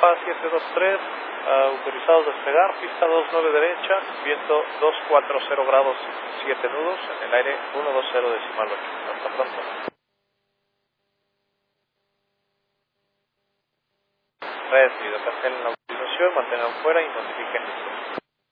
Pampa 723, autorizados a despegar, pista 29 derecha, viento 240 grados 7 nudos, en el aire 120 decimal 8. Hasta pronto. Recibido, cancelen la autorización, mantengan fuera y notifiquen.